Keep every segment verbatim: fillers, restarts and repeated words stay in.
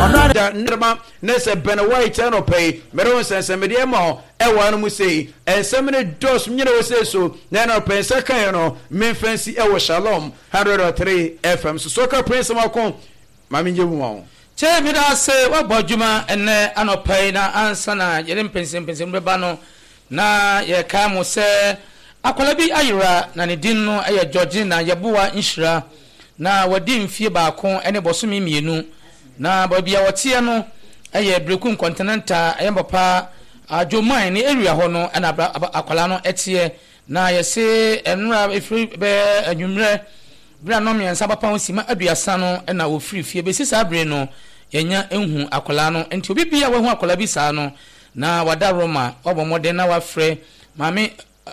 da nrema nese ben white no pay mero sense media ma e wan mu sei ensem ne dos nyina wo sei so na no pay second no men fancy e wo Shalom one oh three F M so soka prince makon mami njebu ma che mi da se wa bodjuma enne anopai na ansa na yere mpensim mpensim beba no na ye ka mo se akola bi ayira na ne din no eye George na yebuwa nhira na wadi mfie baako ene bosome mienu na babia wotie no eye Brekum Continental eye papa ajoman ni area ho no na akola no etie na yese enra efri be anwumre bra no miensa papa osima aduasa no na wo free fie be sisa bre no yenya enhu akola no enti obi bia wo hu akola bi saa no na wada Roma obomode na wa frɛ mame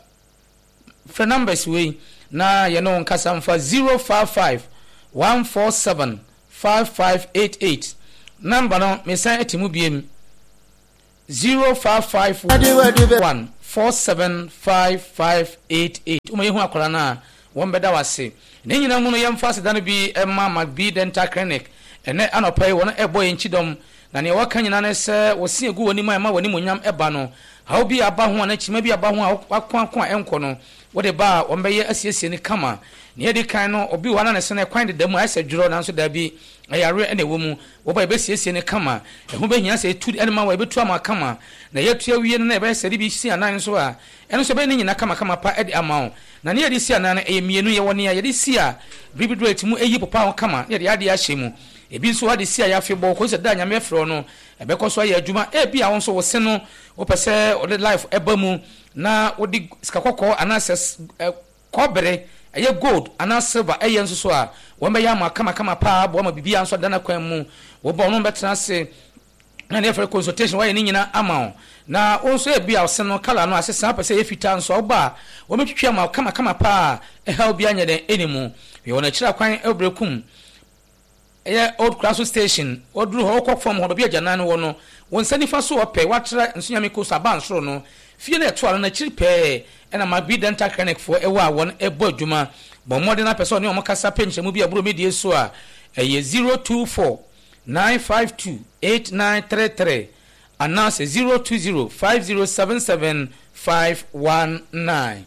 frɛ numbers we na ye no nkasa mfa zero five five one four seven five five eight eight number no me san etimu biem zero five five one four seven five five eight eight umaye hu akola na won beda wase ne nyina mu no yemfa sedane bi emma Magbi Dental Clinic ene anopai won ebo yenchidom na ne waka nyina ne se wosi egu woni ma woni monyam eba no ha bi aba ho na chima bi aba ho akwa akwa enko no wode ba won beye asiesie ni kama ne yedi kan no obi wana ne se ne kwan de damu asa dwuro na so da bi ayare ene womu wo ba be siesie ni kama ehu be hia se tu ene ma wa be tu ama kama na yetu awie no na be seri bi si anan so a eno so be ni nyina kama kama pa edi ama na ne yedi si anan e mienu ye woni ya yedi si a bibidu etimu eyi papa ho kama yedi ade a hyemu ebi nso hade si a yafe bo ko se da nyame frɛ no ebe ko so ya adwuma e bi a won so wo se no wo pese o de life eba mu na wo di skakokɔ anases kɔbere eye gold ana silver eye nso so a wo be ya ma kama kama pa bo ma bibia nso dana kwan mu wo bo no betena se na ne for consultation wa ye nyina ama na wonso e bia se no kala no asesa pese e fita nso oba wo metwetwa ma kama kama pa e ha obi anya den enimu ye wona kira kwan e Brekum eye old class station oduru ho kɔ form ho bia jana no wo no won sani fa so opɛ watra nso nyame ko saban soro no fie na eto ala na kiri pɛ ena Magbi Dental Clinic for ewa won ebo adwuma bo modern person ne o makasa penche mu bia bro medie so a eye zero two four nine five two eight nine three three announce zero two zero five zero seven seven five one nine.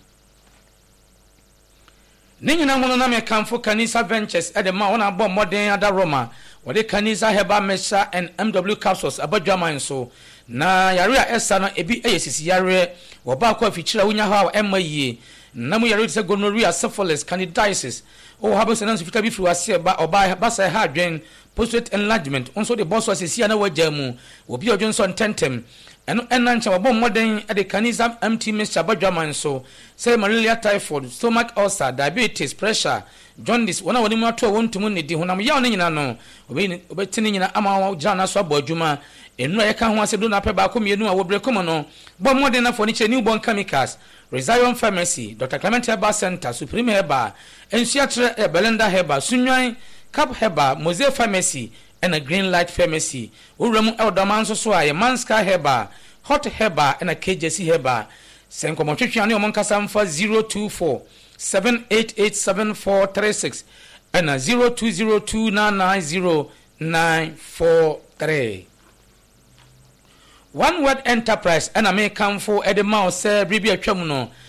Ninyina mono na me kamfo Kanisa Ventures e de ma wona bo modern ada Roma wode Kanisa Heba Mesha and M W capsules abadwaman so na yare a esa no ebi eyesisi yare wo ba kwa fichira wonya ha emma yie na mu yare se gonorrhea syphilis candidiasis o ha bose nan so fita bi firi wase ba oba ba sa ha adwen prostate enlargement onso de boss asisi na wajamu obi odwen so tentem eno enancha wo bo modern e de Kanisa M T Mesha abadwaman so say malaria, typhoid, stomach ulcer, diabetes, pressure, jaundice. Wana wani mwa tuwa wontumu ni di honam ya wani nyina no obe obe tini nyina ama wa jana so abo adwuma enu ayeka ho asedo na pe ba ko mienu a wo Brekum no bo modern na furniture newborn chemicals Rezion Pharmacy, Doctor Clement Herbal Center, Supreme Herbal, Ensiatre Belinda Herbal, Sunyan Cap Herbal, Mosaic Pharmacy and a Green Light Pharmacy. Uremu Eldaman so so aye Manska Herbal, Hot Herbal and a K J C Herbal. Senko Montreal ani omonkasa mfa zero two four seven eight eight seven four three six and a zero two zero two nine nine zero nine four three. One Word Enterprise and a me come for Edemau say bribi atwam no